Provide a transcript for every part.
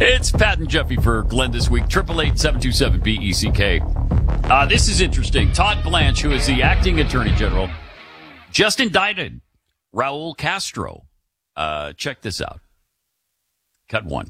It's Pat and Jeffy for Glenn this week. 888-727-BECK. This is interesting. Todd Blanche, who is the acting attorney general, just indicted Raul Castro. Check this out. Cut one.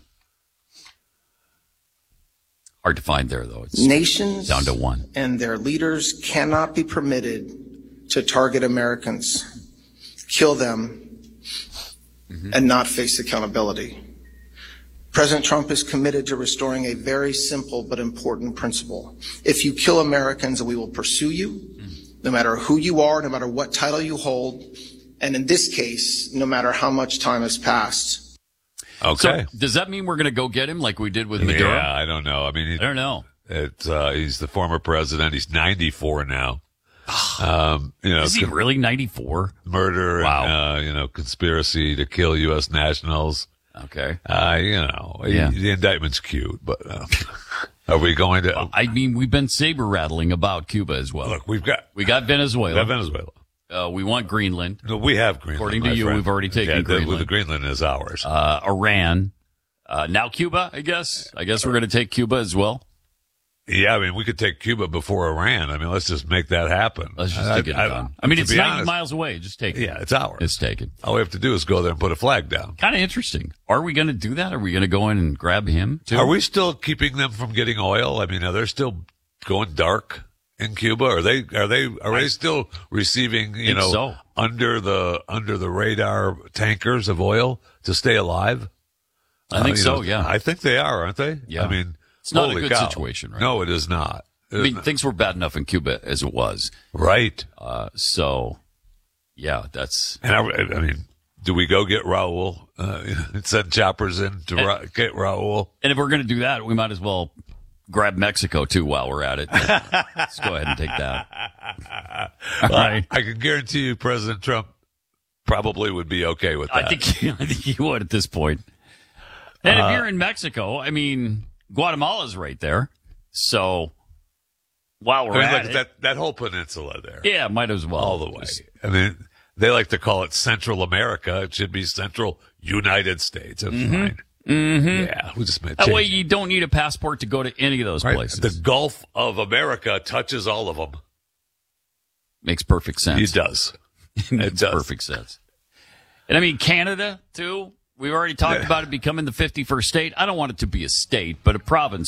Hard to find there, though. It's nations down to one. And their leaders cannot be permitted to target Americans, kill them, and not face accountability. President Trump is committed to restoring a very simple but important principle. If you kill Americans, we will pursue you, no matter who you are, no matter what title you hold, and in this case, no matter how much time has passed. Okay. So does that mean we're going to go get him like we did with Maduro? Yeah, I don't know. I mean, I don't know. He's the former president. He's 94 now. Is he really 94? Murder Wow. and, conspiracy to kill U.S. nationals. Okay. The indictment's cute, but are we going to? I mean, we've been saber rattling about Cuba as well. Look, we got Venezuela. We want Greenland. No, we have Greenland. According to you, we've already taken Greenland. The Greenland is ours. Iran. Now Cuba, I guess. I guess we're going to take Cuba as well. Yeah, I mean, we could take Cuba before Iran. I mean, let's just make that happen. Let's just get it done. I mean, it's 90 miles away. Just take it. Yeah, it's ours. It's taken. All we have to do is go there and put a flag down. Kind of interesting. Are we going to do that? Are we going to go in and grab him too? Are we still keeping them from getting oil? I mean, are they still going dark in Cuba? Are they still receiving, under the radar tankers of oil to stay alive? I think so, yeah. I think they are, aren't they? Yeah. I mean, it's not a good situation, right? No, it is not. Things were bad enough in Cuba as it was. Right. That's... And I mean, do we go get Raul? Send choppers in to get Raul? And if we're going to do that, we might as well grab Mexico, too, while we're at it. Let's go ahead and take that. All right. I can guarantee you President Trump probably would be okay with that. I think he would at this point. And if you're in Mexico, I mean... Guatemala's right there. So while we're at it, that whole peninsula there. Yeah, might as well. All the way. I mean, they like to call it Central America. It should be Central United States. That's fine. Mm-hmm. Yeah, we just made that way you don't need a passport to go to any of those places. The Gulf of America touches all of them. Makes perfect sense. It does. It does. Perfect sense. And I mean, Canada, too. We've already talked about it becoming the 51st state. I don't want it to be a state, but a province.